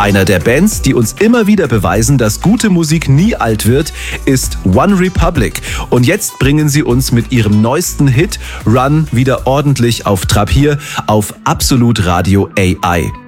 Einer der Bands, die uns immer wieder beweisen, dass gute Musik nie alt wird, ist One Republic. Und jetzt bringen sie uns mit ihrem neuesten Hit Run wieder ordentlich auf Trab hier auf Absolut Radio AI.